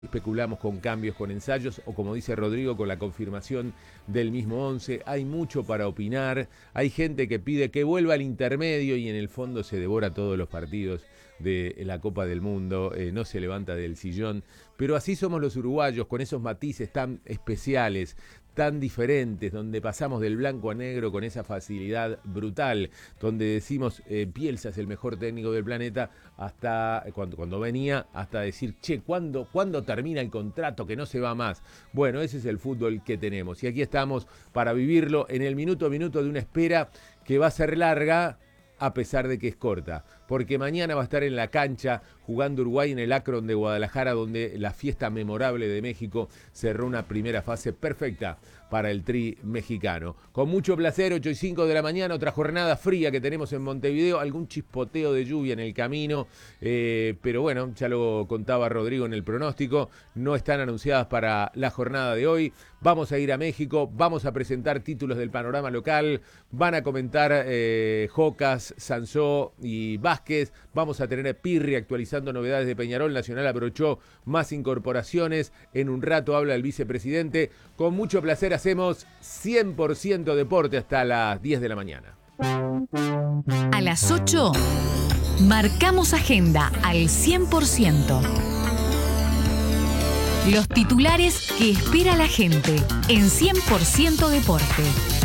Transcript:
Especulamos con cambios, con ensayos o como dice Rodrigo, con la confirmación del mismo 11. Hay mucho para opinar, hay gente que pide que vuelva al intermedio y en el fondo se devora todos los partidos de la Copa del Mundo, no se levanta del sillón, pero así somos los uruguayos, con esos matices tan especiales, tan diferentes, donde pasamos del blanco a negro con esa facilidad brutal, donde decimos Bielsa es el mejor técnico del planeta, hasta cuando venía, hasta decir, che, ¿cuándo termina el contrato que no se va más? Bueno, ese es el fútbol que tenemos y aquí estamos para vivirlo en el minuto a minuto de una espera que va a ser larga, a pesar de que es corta, porque mañana va a estar en la cancha jugando Uruguay en el Akron de Guadalajara, donde la fiesta memorable de México cerró una primera fase perfecta para el Tri mexicano. Con mucho placer, 8:05 de la mañana, otra jornada fría que tenemos en Montevideo, algún chispoteo de lluvia en el camino, pero bueno, ya lo contaba Rodrigo en el pronóstico, no están anunciadas para la jornada de hoy. Vamos a ir a México, vamos a presentar títulos del panorama local, van a comentar Jocas, Sansó y Vázquez, vamos a tener a Pirri actualizando novedades de Peñarol, Nacional abrochó más incorporaciones, en un rato habla el vicepresidente, con mucho placer hacemos 100% deporte hasta las 10 de la mañana. A las 8 marcamos agenda al 100%. Los titulares que espera la gente en 100% deporte.